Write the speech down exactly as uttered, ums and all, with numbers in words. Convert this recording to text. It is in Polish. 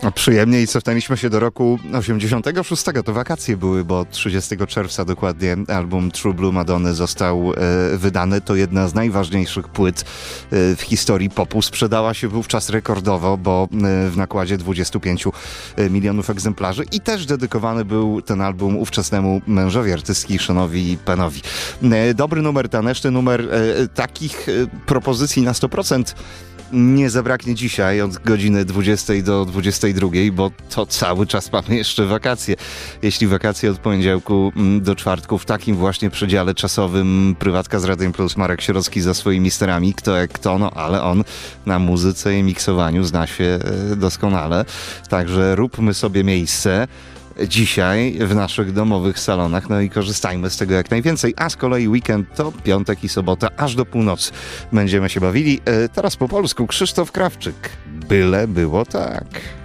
Przyjemnie i cofnęliśmy się do roku osiemdziesiątego szóstego. To wakacje były, bo trzydziestego czerwca dokładnie album True Blue Madonny został e, wydany. To jedna z najważniejszych płyt e, w historii popu. Sprzedała się wówczas rekordowo, bo e, w nakładzie dwudziestu pięciu milionów egzemplarzy i też dedykowany był ten album ówczesnemu mężowi artystki Seanowi Pennowi. E, dobry numer, taneczny numer. E, takich e, propozycji na sto procent nie zabraknie dzisiaj od godziny dwudziestej do dwudziestej drugiej, bo to cały czas mamy jeszcze wakacje. Jeśli wakacje od poniedziałku do czwartku w takim właśnie przedziale czasowym, prywatka z Radiem Plus, Marek Sierocki za swoimi sterami, kto jak kto, no ale on na muzyce i miksowaniu zna się doskonale. Także róbmy sobie miejsce dzisiaj w naszych domowych salonach, no i korzystajmy z tego jak najwięcej, a z kolei weekend to piątek i sobota, aż do północy będziemy się bawili. Teraz po polsku Krzysztof Krawczyk. Byle było tak.